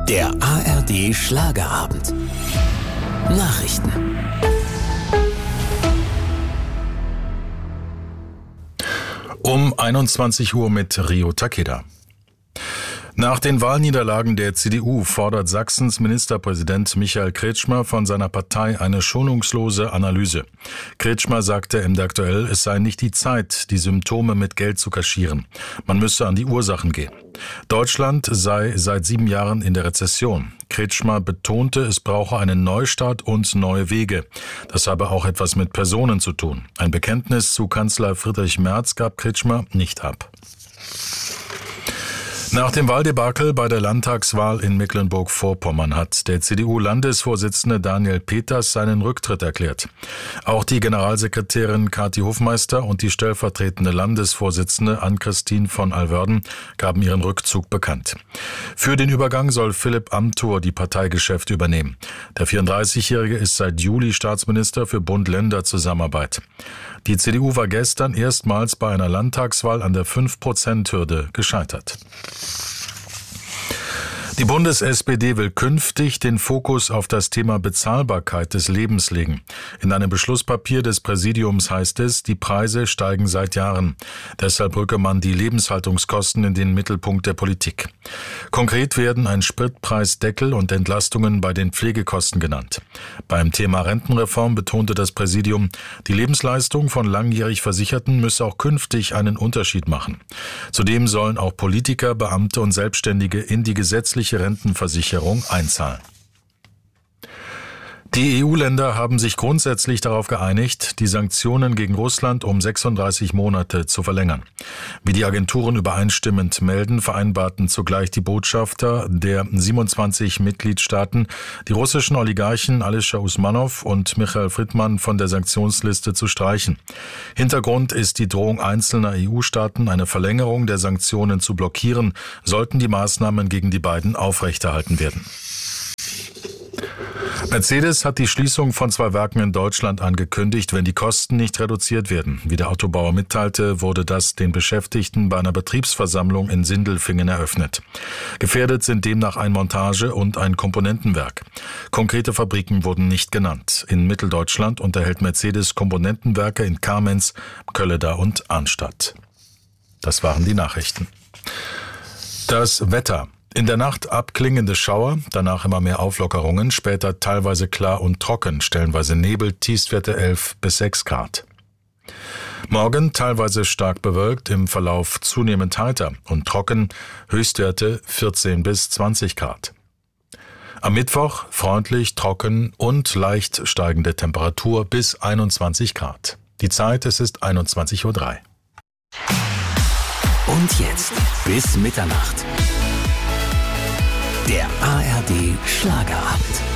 Der ARD Schlagerabend. Nachrichten. Um 21 Uhr mit Rio Takeda. Nach den Wahlniederlagen der CDU fordert Sachsens Ministerpräsident Michael Kretschmer von seiner Partei eine schonungslose Analyse. Kretschmer sagte im Der Aktuell, es sei nicht die Zeit, die Symptome mit Geld zu kaschieren. Man müsse an die Ursachen gehen. Deutschland sei seit 7 Jahren in der Rezession. Kretschmer betonte, es brauche einen Neustart und neue Wege. Das habe auch etwas mit Personen zu tun. Ein Bekenntnis zu Kanzler Friedrich Merz gab Kretschmer nicht ab. Nach dem Wahldebakel bei der Landtagswahl in Mecklenburg-Vorpommern hat der CDU-Landesvorsitzende Daniel Peters seinen Rücktritt erklärt. Auch die Generalsekretärin Kathi Hofmeister und die stellvertretende Landesvorsitzende Ann-Christine von Alverden gaben ihren Rückzug bekannt. Für den Übergang soll Philipp Amthor die Parteigeschäfte übernehmen. Der 34-Jährige ist seit Juli Staatsminister für Bund-Länder-Zusammenarbeit. Die CDU war gestern erstmals bei einer Landtagswahl an der 5%-Hürde gescheitert. Die Bundes-SPD will künftig den Fokus auf das Thema Bezahlbarkeit des Lebens legen. In einem Beschlusspapier des Präsidiums heißt es, die Preise steigen seit Jahren. Deshalb rücke man die Lebenshaltungskosten in den Mittelpunkt der Politik. Konkret werden ein Spritpreisdeckel und Entlastungen bei den Pflegekosten genannt. Beim Thema Rentenreform betonte das Präsidium, die Lebensleistung von langjährig Versicherten müsse auch künftig einen Unterschied machen. Zudem sollen auch Politiker, Beamte und Selbstständige in die gesetzliche Rentenversicherung einzahlen. Die EU-Länder haben sich grundsätzlich darauf geeinigt, die Sanktionen gegen Russland um 36 Monate zu verlängern. Wie die Agenturen übereinstimmend melden, vereinbarten zugleich die Botschafter der 27 Mitgliedstaaten, die russischen Oligarchen Alisher Usmanov und Michail Fridman von der Sanktionsliste zu streichen. Hintergrund ist die Drohung einzelner EU-Staaten, eine Verlängerung der Sanktionen zu blockieren, sollten die Maßnahmen gegen die beiden aufrechterhalten werden. Mercedes hat die Schließung von 2 Werken in Deutschland angekündigt, wenn die Kosten nicht reduziert werden. Wie der Autobauer mitteilte, wurde das den Beschäftigten bei einer Betriebsversammlung in Sindelfingen eröffnet. Gefährdet sind demnach ein Montage- und ein Komponentenwerk. Konkrete Fabriken wurden nicht genannt. In Mitteldeutschland unterhält Mercedes Komponentenwerke in Kamenz, Kölleda und Arnstadt. Das waren die Nachrichten. Das Wetter. In der Nacht abklingende Schauer, danach immer mehr Auflockerungen, später teilweise klar und trocken, stellenweise Nebel, Tiefstwerte 11 bis 6 Grad. Morgen teilweise stark bewölkt, im Verlauf zunehmend heiter und trocken, Höchstwerte 14 bis 20 Grad. Am Mittwoch freundlich, trocken und leicht steigende Temperatur bis 21 Grad. Die Zeit, es ist 21:03 Uhr. Und jetzt bis Mitternacht. Der ARD Schlagerabend.